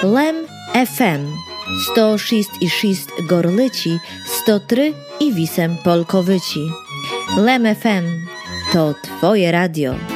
Lem FM 106,6 Gorlici, 103,8 Polkowyci. Lem FM to Twoje radio.